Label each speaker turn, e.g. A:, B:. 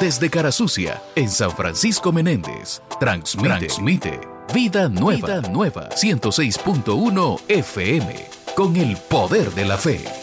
A: Desde Carasucia, en San Francisco Menéndez. Transmite Vida Nueva 106.1 FM. Con el poder de la fe.